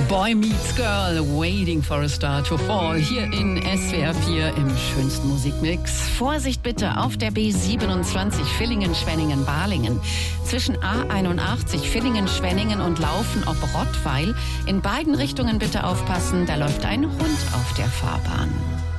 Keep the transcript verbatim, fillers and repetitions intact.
Boy Meets Girl, Waiting for a Star to Fall, hier in S W R vier im schönsten Musikmix. Vorsicht bitte auf der B siebenundzwanzig Villingen-Schwenningen-Balingen. Zwischen A einundachtzig Villingen-Schwenningen und Laufen ob Rottweil. In beiden Richtungen bitte aufpassen, da läuft ein Hund auf der Fahrbahn.